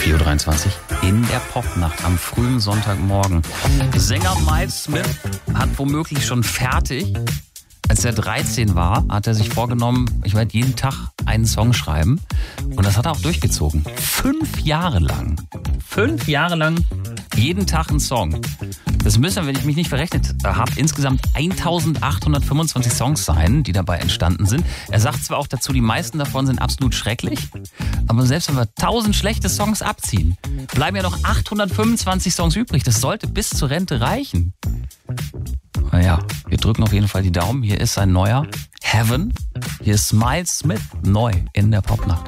4:23 Uhr in der Popnacht am frühen Sonntagmorgen. Sänger Miles Smith hat womöglich schon fertig. Als er 13 war, hat er sich vorgenommen, ich werde jeden Tag einen Song schreiben. Und das hat er auch durchgezogen. 5 Jahre lang. 5 Jahre lang jeden Tag einen Song. Das müssen, wenn ich mich nicht verrechnet habe, insgesamt 1825 Songs sein, die dabei entstanden sind. Er sagt zwar auch dazu, die meisten davon sind absolut schrecklich, aber selbst wenn wir 1000 schlechte Songs abziehen, bleiben ja noch 825 Songs übrig. Das sollte bis zur Rente reichen. Naja, wir drücken auf jeden Fall die Daumen. Hier ist ein neuer Heaven. Hier ist Miles Smith neu in der Popnacht.